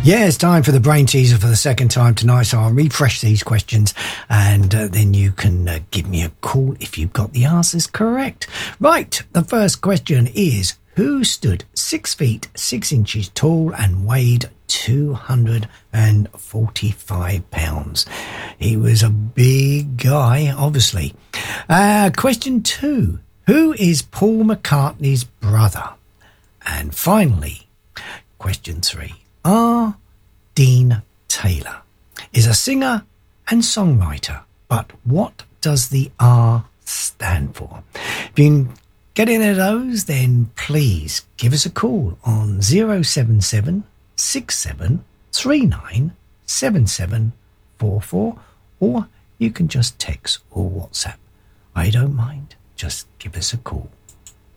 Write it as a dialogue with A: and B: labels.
A: Yeah, it's time for the brain teaser for the second time tonight, so I'll refresh these questions and then you can give me a call if you've got the answers correct. Right, the first question is, who stood 6 feet 6 inches tall and weighed 245 pounds? He was a big guy, obviously. Question 2, who is Paul McCartney's brother? And finally, question 3, Dean Taylor is a singer and songwriter, but what does the R stand for? If you can get any of those, then please give us a call on 077 67 39 7744, or you can just text or WhatsApp. I don't mind. Just give us a call.